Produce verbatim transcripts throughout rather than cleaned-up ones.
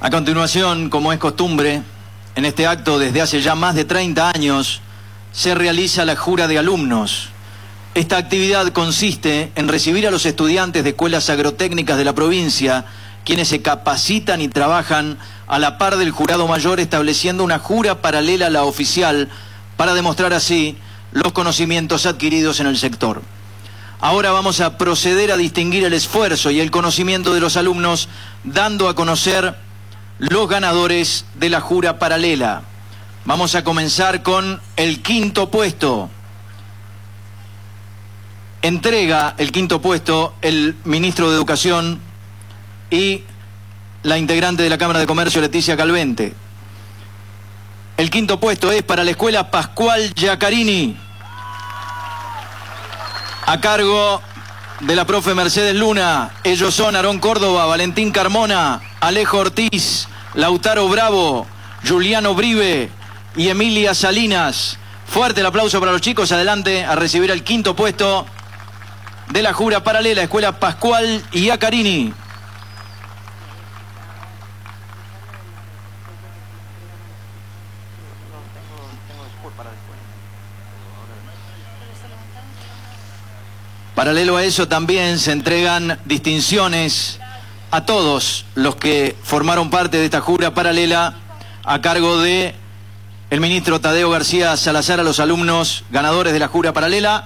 A continuación, como es costumbre, en este acto desde hace ya más de treinta años, se realiza la jura de alumnos. Esta actividad consiste en recibir a los estudiantes de escuelas agrotécnicas de la provincia, quienes se capacitan y trabajan a la par del jurado mayor, estableciendo una jura paralela a la oficial para demostrar así los conocimientos adquiridos en el sector. Ahora vamos a proceder a distinguir el esfuerzo y el conocimiento de los alumnos, dando a conocer los ganadores de la jura paralela. Vamos a comenzar con el quinto puesto. Entrega el quinto puesto el ministro de Educación y la integrante de la Cámara de Comercio, Leticia Calvente. El quinto puesto es para la Escuela Pascual Giacarini, a cargo de la profe Mercedes Luna. Ellos son Aarón Córdoba, Valentín Carmona, Alejo Ortiz, Lautaro Bravo, Juliano Brive y Emilia Salinas. Fuerte el aplauso para los chicos. Adelante a recibir el quinto puesto de la jura paralela, Escuela Pascual Giacarini. Paralelo a eso también se entregan distinciones a todos los que formaron parte de esta jura paralela a cargo de el ministro Tadeo García Salazar a los alumnos ganadores de la jura paralela.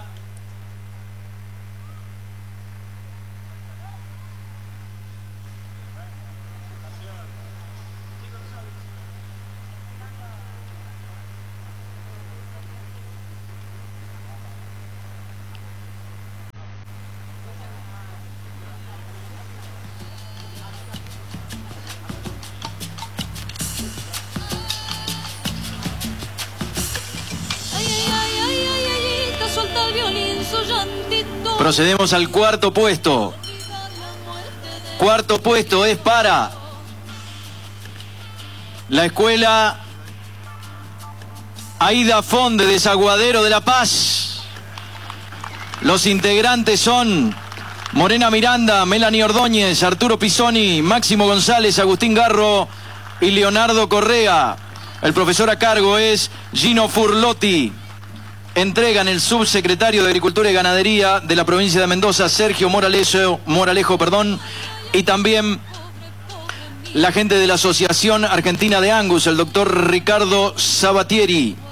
Procedemos al cuarto puesto. Cuarto puesto es para la Escuela Aida Fon de Desaguadero de La Paz. Los integrantes son Morena Miranda, Melanie Ordóñez, Arturo Pisoni, Máximo González, Agustín Garro y Leonardo Correa. El profesor a cargo es Gino Furlotti. Entregan el subsecretario de Agricultura y Ganadería de la provincia de Mendoza, Sergio Moralejo, Moralejo, perdón, y también la gente de la Asociación Argentina de Angus, el doctor Ricardo Sabatieri.